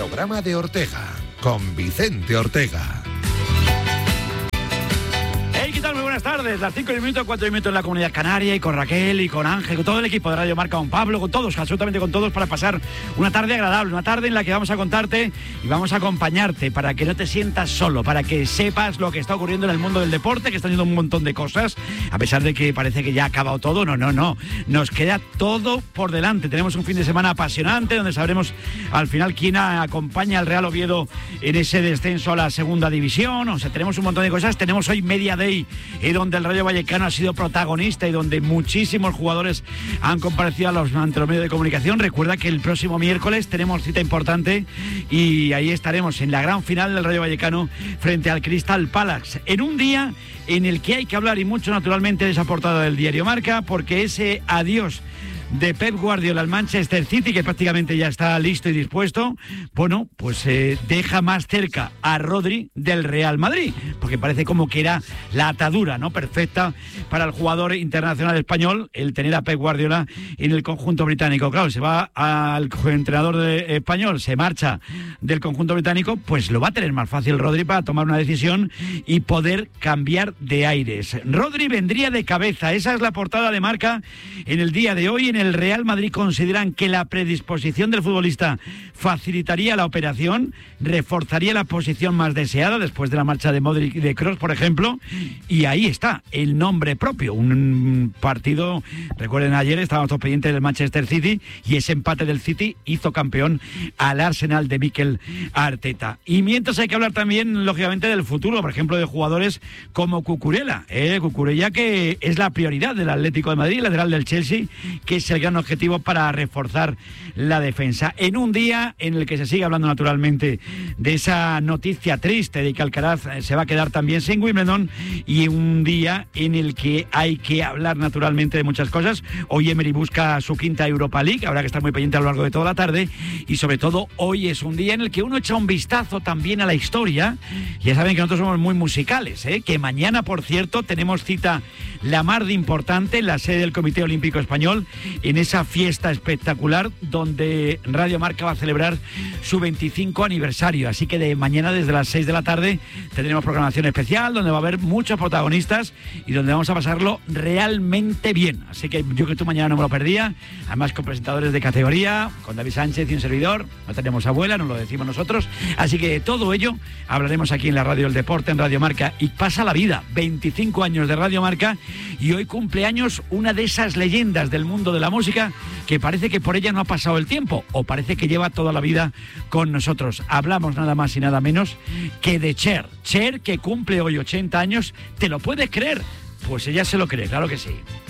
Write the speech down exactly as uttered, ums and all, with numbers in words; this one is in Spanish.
programa de Ortega, con Vicente Ortega. Hey, ¿qué tal? Muy buenas tardes. Las cinco minutos, cuatro minutos en la Comunidad Canaria, y con Raquel, y con Ángel, con todo el equipo de Radio Marca, con Pablo, con todos, absolutamente con todos, para pasar una tarde agradable, una tarde en la que vamos a contarte y vamos a acompañarte para que no te sientas solo, para que sepas lo que está ocurriendo en el mundo del deporte, que están yendo un montón de cosas, a pesar de que parece que ya ha acabado todo. No, no, no. Nos queda todo por delante. Tenemos un fin de semana apasionante donde sabremos al final quién acompaña al Real Oviedo en ese descenso a la segunda división. O sea, tenemos un montón de cosas. Tenemos hoy Media Day, y donde el Rayo Vallecano ha sido protagonista y donde muchísimos jugadores han comparecido a los, ante los medios de comunicación. Recuerda que el próximo miércoles tenemos cita importante y ahí estaremos en la gran final del Rayo Vallecano frente al Crystal Palace, en un día en el que hay que hablar y mucho, naturalmente, de esa portada del diario Marca, porque ese adiós de Pep Guardiola al Manchester City, que prácticamente ya está listo y dispuesto, bueno, pues eh, deja más cerca a Rodri del Real Madrid, porque parece como que era la atadura, ¿no?, perfecta para el jugador internacional español, el tener a Pep Guardiola en el conjunto británico. Claro, se va al entrenador de, español, se marcha del conjunto británico, pues lo va a tener más fácil Rodri para tomar una decisión y poder cambiar de aires. Rodri vendría de cabeza, esa es la portada de Marca en el día de hoy. En el Real Madrid consideran que la predisposición del futbolista facilitaría la operación, reforzaría la posición más deseada después de la marcha de Modric y de Kroos, por ejemplo, y ahí está el nombre propio. Un partido, recuerden, ayer estábamos todos pendientes del Manchester City, y ese empate del City hizo campeón al Arsenal de Mikel Arteta. Y mientras hay que hablar también, lógicamente, del futuro, por ejemplo, de jugadores como Cucurella, eh, Cucurella, que es la prioridad del Atlético de Madrid, lateral del Chelsea, que es el gran objetivo para reforzar la defensa. En un día en el que se sigue hablando, naturalmente, de esa noticia triste de que Alcaraz se va a quedar también sin Wimbledon, y un día en el que hay que hablar, naturalmente, de muchas cosas. Hoy Emery busca su quinta Europa League, habrá que estar muy pendiente a lo largo de toda la tarde, y sobre todo hoy es un día en el que uno echa un vistazo también a la historia. Ya saben que nosotros somos muy musicales, ¿eh? Que mañana, por cierto, tenemos cita la mar de importante en la sede del Comité Olímpico Español, en esa fiesta espectacular donde Radio Marca va a celebrar su veinticinco aniversario. Así que de mañana, desde las seis de la tarde, tendremos programación especial donde va a haber muchos protagonistas y donde vamos a pasarlo realmente bien. Así que yo que tú mañana no me lo perdía, además con presentadores de categoría, con David Sánchez y un servidor. No tenemos abuela, nos lo decimos nosotros. Así que de todo ello hablaremos aquí en la Radio del Deporte, en Radio Marca. Y pasa la vida, veinticinco años de Radio Marca, y hoy cumpleaños una de esas leyendas del mundo de la música que parece que por ella no ha pasado el tiempo, o parece que lleva toda la vida con nosotros. Hablamos nada más y nada menos que de Cher. Cher, que cumple hoy ochenta años. ¿Te lo puedes creer? Pues ella se lo cree, claro que sí.